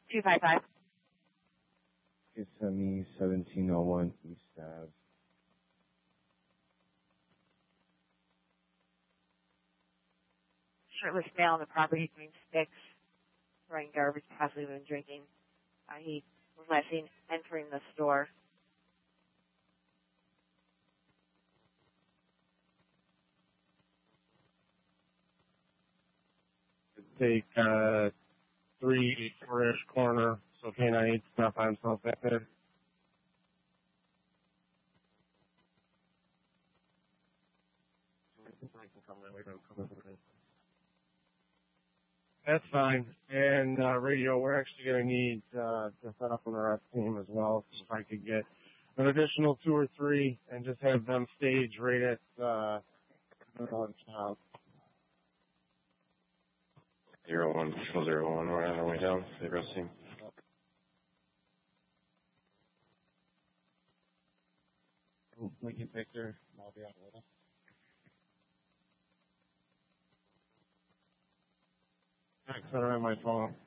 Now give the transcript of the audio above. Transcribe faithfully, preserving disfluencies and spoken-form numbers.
two five five. Kissimmee, seventeen oh one East Ave. Shirtless male on the property doing sticks, throwing garbage, possibly been drinking. Uh, he was last seen entering the store. Take uh, three, four-ish corner, so K nine eight stuff by himself back there. That's fine. And uh, radio, we're actually going to need uh, to set up an arrest team as well. So if I could get an additional two or three and just have them stage right at uh, the house. Zero one, zero one, we're on our way down. The arrest team. We can take her. I'll be out with us. Thanks, I don't have my phone.